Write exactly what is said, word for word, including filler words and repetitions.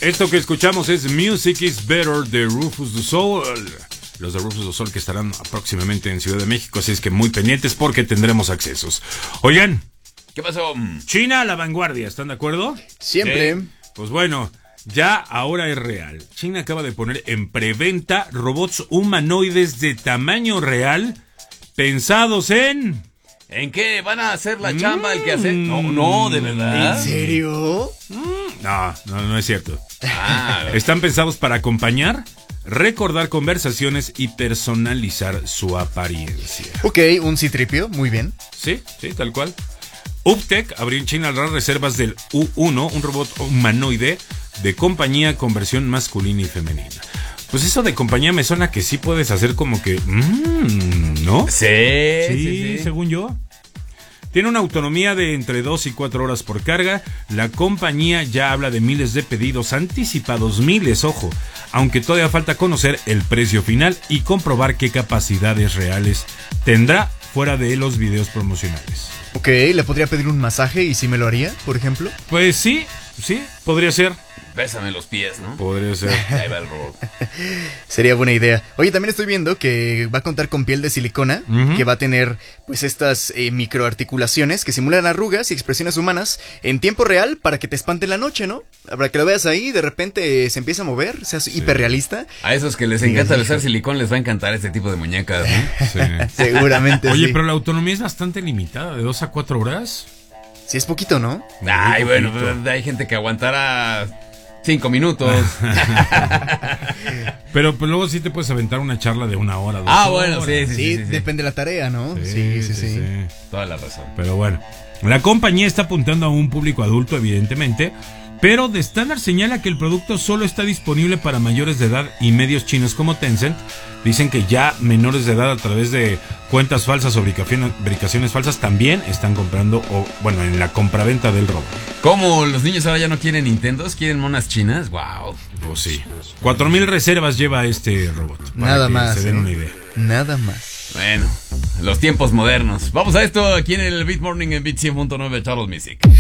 Esto que escuchamos es Music is Better de Rufus Du Sol. Los de Rufus Du Sol que estarán próximamente en Ciudad de México, así es que muy pendientes porque tendremos accesos. Oigan, ¿qué pasó? China a la vanguardia, ¿están de acuerdo? Siempre. ¿Eh? Pues bueno, ya ahora es real. China acaba de poner en preventa robots humanoides de tamaño real pensados en... ¿En qué? ¿Van a hacer la chamba el que hace? No, no, de verdad. ¿En serio? No, no, no es cierto. Ah, Están pensados para acompañar, recordar conversaciones y personalizar su apariencia. Ok, un citripio, muy bien. Sí, sí, tal cual. Uptech abrió en China las reservas del U uno, un robot humanoide de compañía con versión masculina y femenina. Pues eso de compañía me suena que sí puedes hacer como que... Mmm, ¿no? Sí, Sí, sí, sí. según yo. Tiene una autonomía de entre dos y cuatro horas por carga. La compañía ya habla de miles de pedidos anticipados, miles, ojo. Aunque todavía falta conocer el precio final y comprobar qué capacidades reales tendrá fuera de los videos promocionales. Ok, ¿le podría pedir un masaje y si me lo haría, por ejemplo? Pues sí, sí, podría ser. Bésame los pies, ¿no? Podría ser. Ahí va el robot. Sería buena idea. Oye, también estoy viendo que va a contar con piel de silicona, Uh-huh. que va a tener pues estas eh, microarticulaciones que simulan arrugas y expresiones humanas en tiempo real para que te espante la noche, ¿no? Para que lo veas ahí, de repente se empieza a mover, seas Sí. hiperrealista. A esos que les Sí, encanta sí. besar silicón les va a encantar este tipo de muñecas, ¿no? Sí. Seguramente Oye, sí. pero la autonomía es bastante limitada, de dos a cuatro horas. Sí, es poquito, ¿no? Ay, bueno, poquito. pero hay gente que aguantará cinco minutos. Pero pues luego sí te puedes aventar una charla de una hora. Dos Ah, horas. bueno, sí, sí, Sí, sí, sí, sí. depende de la tarea, ¿no? Sí, sí, sí. Toda la razón. Pero bueno, la compañía está apuntando a un público adulto, evidentemente, pero The Standard señala que el producto solo está disponible para mayores de edad y medios chinos como Tencent dicen que ya menores de edad a través de cuentas falsas o verificaciones falsas también están comprando, o bueno, en la compraventa del robot. ¿Cómo los niños ahora ya no quieren Nintendos? ¿Quieren monas chinas? Wow. Pues sí. Cuatro mil reservas lleva este robot. para Nada que más. Se den ¿eh? una idea. Nada más. Bueno, los tiempos modernos. Vamos a esto aquí en el Beat Morning en Beat cien punto nueve Total Music.